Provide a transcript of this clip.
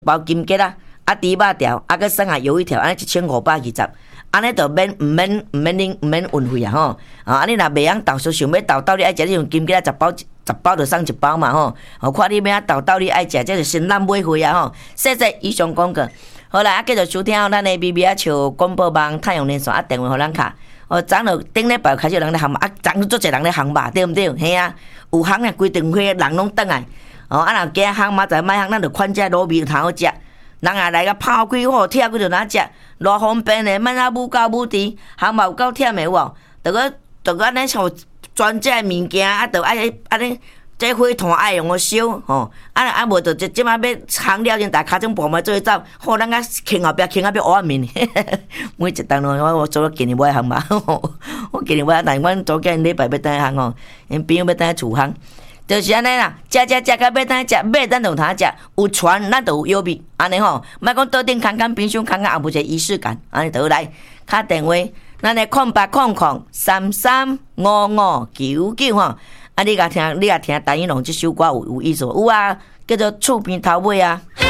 包金桔啦，猪肉条，佮剩下油一条，安尼1520，安尼就免运费啊吼。安尼若袂晓豆酥，想要豆你爱食，你用金桔10包就送1包嘛吼。看你要豆你爱食，这就先咱买回啊吼。谢谢以上广告。好啦，继续收听咱的咪咪笑广播网太阳连线电话互咱卡。昨就顶礼拜开始有人咧烘肉，昨足侪人咧烘肉，对毋对？嘿啊，有烘啊，规顿火人拢倒来。若惊烘嘛，就莫烘，咱就款只卤味通好食。人也来个泡开火，拆开就哪食，偌方便的，莫啊母狗母猪，烘嘛有够忝的有无？就安尼互专只物件，就爱安尼。这火炭爱用烧吼，无就即摆要烘了，先大骹种步嘛做走，好，咱甲轻后壁黑面，每一顿咯，我做今年要烘嘛，我今年要，但阮昨今礼拜要等烘吼，因朋友要等厝烘，就是安尼啦，食到要等食，买咱就通食，有传咱就有药味，安尼吼，莫讲桌顶空冰箱空，也无一个仪式感，安尼就来敲电话，咱的0800335599吼。你甲听台语龙这首歌有意思无？有啊，叫做厝边头尾啊。